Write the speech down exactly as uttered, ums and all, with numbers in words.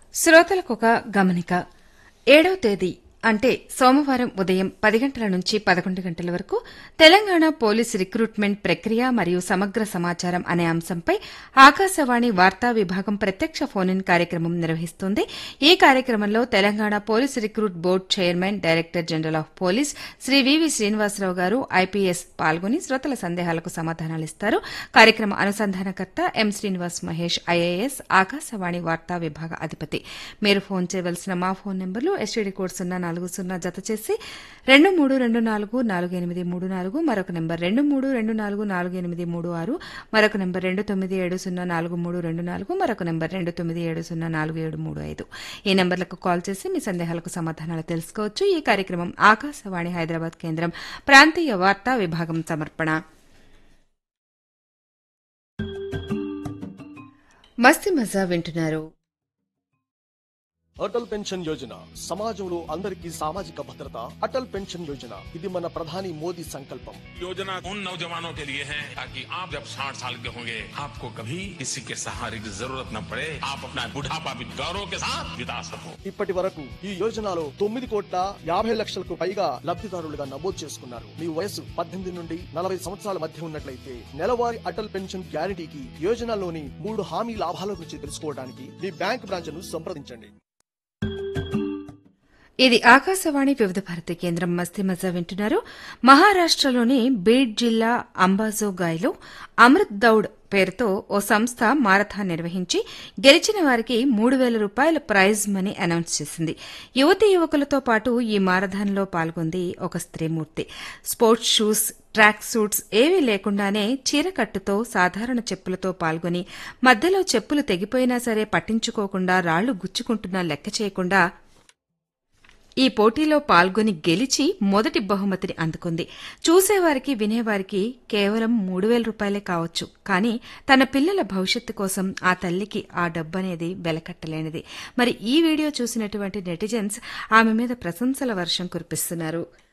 శ్రోతలకొక గమనిక. ఏడవ తేదీ అంటే సోమవారం ఉదయం పది గంటల నుంచి పదకొండు గంటల వరకు తెలంగాణ పోలీస్ రిక్రూట్మెంట్ ప్రక్రియ మరియు సమగ్ర సమాచారం అనే అంశంపై ఆకాశవాణి వార్తా విభాగం ప్రత్యక్ష ఫోన్ ఇన్ కార్యక్రమం నిర్వహిస్తోంది. ఈ కార్యక్రమంలో Telangana police recruit board chairman, director general of police Shri వివి శ్రీనివాసరావు గారు ఐపీఎస్ పాల్గొని శ్రోతల సందేహాలకు సమాధానాలిస్తారు. కార్యక్రమ అనుసంధానకర్త ఎం శ్రీనివాస్ మహేష్ ఐఏఎస్, ఆకాశవాణి వార్తా విభాగ అధిపతి. మీరు ఫోన్ చేయవలసిన మా ఫోన్ నెంబర్లు ఎస్టీడీ కోడ్ సున్నా నాలుగు సున్నా జత చేసి రెండు మూడు రెండు నాలుగు నాలుగు ఎనిమిది మూడు నాలుగు, మరొక నెంబర్ రెండు మూడు రెండు నాలుగు నాలుగు ఎనిమిది మూడు ఆరు, మరొక నెంబర్ రెండు తొమ్మిది ఏడు సున్నా నాలుగు మూడు రెండు నాలుగు, మరొక నెంబర్ రెండు తొమ్మిది ఏడు సున్నా నాలుగు ఏడు మూడు ఐదు. ఈ నెంబర్లకు కాల్ చేసి మీ సందేహాలకు సమాధానాలు తెలుసుకోవచ్చు. ఈ కార్యక్రమం ఆకాశవాణి హైదరాబాద్ కేంద్రం ప్రాంతీయ వార్తా విభాగం సమర్పణ. మస్తి మజా వింటున్నారు. అటల్ పెన్షన్ యోజన సమాజంలో అందరికీ సామాజిక భద్రత. అటల్ పెన్షన్ యోజన ఇది మన ప్రధాని మోదీ సంకల్పం. योजना उन नौजवानों के लिए है ताकि आप जब साठ साल के होंगे आपको कभी किसी के सहारे की जरूरत न पड़े, आप अपना बुढ़ापा भी गौरव के साथ बिता सको. ఇప్పటి వరకు ఈ యోజనలో తొమ్మిది కోట్ల యాభై లక్షలకు పైగా లబ్ధిదారులుగా నమోదు చేసుకున్నారు. మీ వయసు పద్దెనిమిది నుండి నలభై సంవత్సరాల మధ్య ఉన్నట్లయితే నెలవారీ అటల్ పెన్షన్ గ్యారంటీకి యోజనలోని మూడు హామీ లాభాల గురించి తెలుసుకోవడానికి మీ బ్యాంక్ బ్రాంచ్ ను సంప్రదించండి. ఇది ఆకాశవాణి వివిధ భారతి కేంద్రం. మస్తి మజా వింటున్నారు. మహారాష్టలోని బీడ్ జిల్లా అంబాజోగాయ్లో అమృత్ దౌడ్ పేరుతో ఓ సంస్థ మారథాన్ నిర్వహించి గెలిచిన వారికి మూడు వేల రూపాయల ప్రైజ్ మనీ అనౌన్స్ చేసింది. యువతీ యువకులతో పాటు ఈ మారథాన్లో పాల్గొంది ఒక స్త్రీమూర్తి. స్పోర్ట్స్ షూస్, ట్రాక్ సూట్స్ ఏవీ లేకుండానే చీరకట్టుతో, సాధారణ చెప్పులతో పాల్గొని మధ్యలో చెప్పులు తెగిపోయినా సరే పట్టించుకోకుండా, రాళ్లు గుచ్చుకుంటున్నా లెక్క చేయకుండా ఈ పోటీలో పాల్గొని గెలిచి మొదటి బహుమతిని అందుకుంది. చూసేవారికి, వినేవారికి కేవలం మూడు వేల రూపాయలే కావచ్చు, కానీ తన పిల్లల భవిష్యత్తు కోసం ఆ తల్లికి ఆ డబ్బనేది వెలకట్టలేనిది. మరి ఈ వీడియో చూసినటువంటి నెటిజన్స్ ఆమె మీద ప్రశంసల వర్షం కురిపిస్తున్నారు.